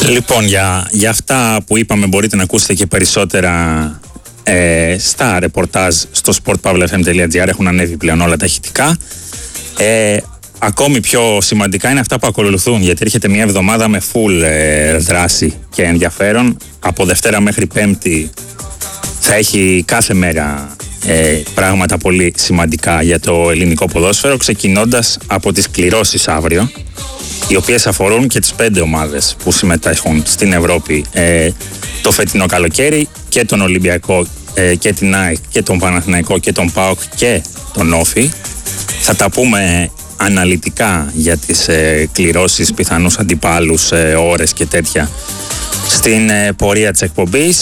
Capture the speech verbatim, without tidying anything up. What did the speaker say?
Λοιπόν, για, για αυτά που είπαμε μπορείτε να ακούσετε και περισσότερα ε, στα ρεπορτάζ στο sport pavla f m dot gr. Έχουν ανέβει πλέον όλα τα ηχητικά. Ε, ακόμη πιο σημαντικά είναι αυτά που ακολουθούν, γιατί έρχεται μια εβδομάδα με full ε, δράση και ενδιαφέρον. Από Δευτέρα μέχρι Πέμπτη θα έχει κάθε μέρα ε, πράγματα πολύ σημαντικά για το ελληνικό ποδόσφαιρο, ξεκινώντας από τις κληρώσεις αύριο, οι οποίες αφορούν και τις πέντε ομάδες που συμμετέχουν στην Ευρώπη ε, το φετινό καλοκαίρι, και τον Ολυμπιακό ε, και την ΑΕΚ και τον Παναθηναϊκό και τον ΠΑΟΚ και τον Όφη. Θα τα πούμε αναλυτικά για τις ε, κληρώσεις, πιθανούς αντιπάλους, ε, ώρες και τέτοια στην ε, πορεία της εκπομπής.